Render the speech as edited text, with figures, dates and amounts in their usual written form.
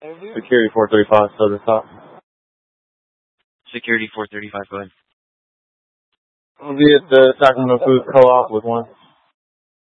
Security 435, Southern Stop. Security 435, go ahead. I'll be at the Sacramento Foods Co-op with one.